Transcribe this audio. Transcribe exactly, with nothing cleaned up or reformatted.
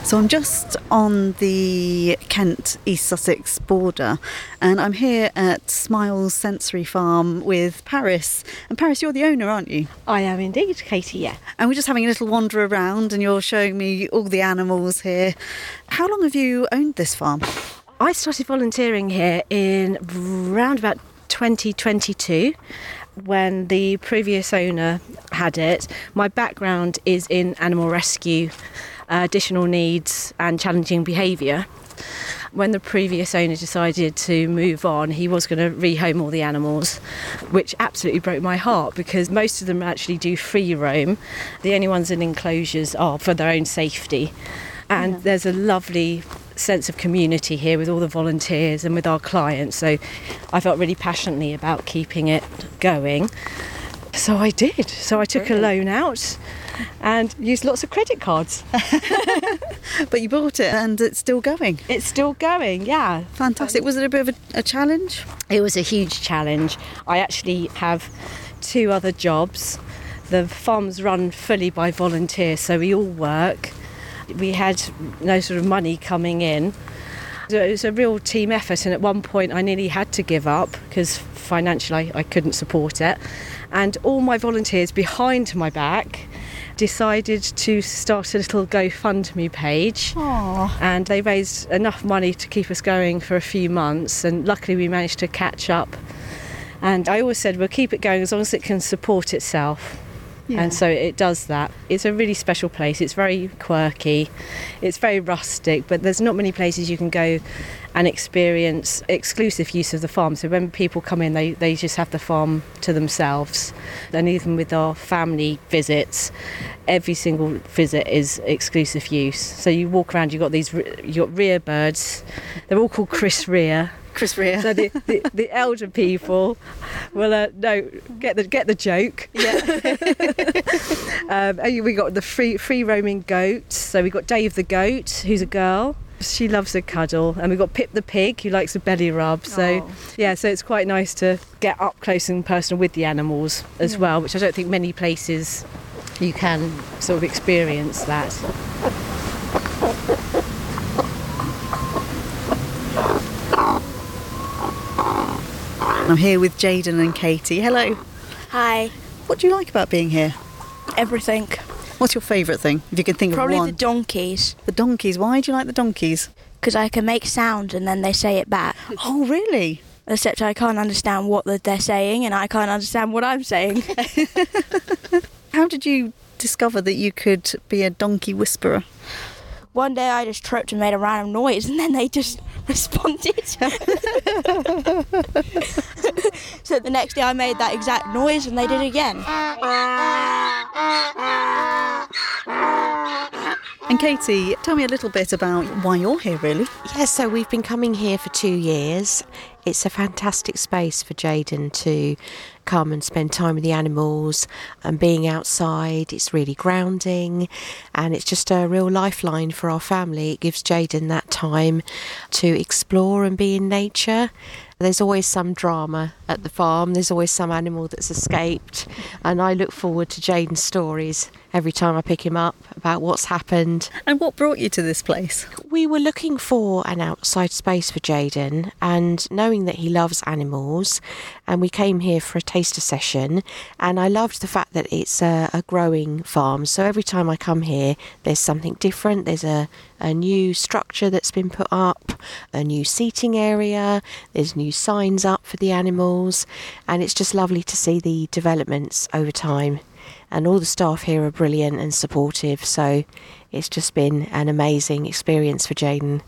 So I'm just on the Kent-East Sussex border, and I'm here at Smiles Sensory Farm with Paris. And Paris, you're the owner, aren't you? I am indeed, Katie, yeah. And we're just having a little wander around and you're showing me all the animals here. How long have you owned this farm? I started volunteering here in around about twenty twenty-two. When the previous owner had it. My background is in animal rescue, uh, additional needs and challenging behaviour. When the previous owner decided to move on, he was going to rehome all the animals, which absolutely broke my heart because most of them actually do free roam. The only ones in enclosures are for their own safety. And yeah. There's a lovely sense of community here with all the volunteers and with our clients, so I felt really passionately about keeping it going. So I did. So I took Brilliant. a loan out and used lots of credit cards. But you bought it and it's still going? It's still going, yeah. Fantastic. Was it a bit of a, a challenge? It was a huge challenge. I actually have two other jobs. The farm's run fully by volunteers, so we all work. We had no sort of money coming in. So it was a real team effort, and at one point I nearly had to give up because financially I couldn't support it. And all my volunteers behind my back decided to start a little GoFundMe page. Aww. And they raised enough money to keep us going for a few months, and luckily we managed to catch up. And I always said we'll keep it going as long as it can support itself. Yeah. And so it does that. It's a really special place. It's very quirky. It's very rustic, but there's not many places you can go and experience exclusive use of the farm. So when people come in, they, they just have the farm to themselves. And even with our family visits, every single visit is exclusive use. So you walk around, you've got these, you've got rear birds. They're all called Chris Rear. Chris Rear. So the, the, the elder people will uh, no get the get the joke. Yeah. um, and we got the free free roaming goats. So we got Dave the goat, who's a girl. She loves a cuddle, and we've got Pip the pig, who likes a belly rub. So Aww. yeah, so it's quite nice to get up close and personal with the animals as yeah. well, which I don't think many places you can sort of experience that. I'm here with Jaden and Katie. Hello. Hi. What do you like about being here? Everything. What's your favourite thing, if you can think Probably of one? Probably the donkeys. The donkeys? Why do you like the donkeys? Because I can make sound and then they say it back. Oh, really? Except I can't understand what they're saying and I can't understand what I'm saying. How did you discover that you could be a donkey whisperer? One day I just tripped and made a random noise and then they just responded. So the next day I made that exact noise and they did it again. And Katie, tell me a little bit about why you're here, really. Yes, so we've been coming here for two years. It's a fantastic space for Jaden to come and spend time with the animals and being outside. It's really grounding and it's just a real lifeline for our family. It gives Jaden that time to explore and be in nature. There's always some drama at the farm. There's always some animal that's escaped. And I look forward to Jaden's stories every time I pick him up about what's happened. And what brought you to this place? We were looking for an outside space for Jaden, and knowing that he loves animals, and we came here for a taster session, and I loved the fact that it's a, a growing farm. So every time I come here, there's something different. There's a, a new structure that's been put up, a new seating area, there's new signs up for the animals, and it's just lovely to see the developments over time. And all the staff here are brilliant and supportive, so it's just been an amazing experience for Jaden.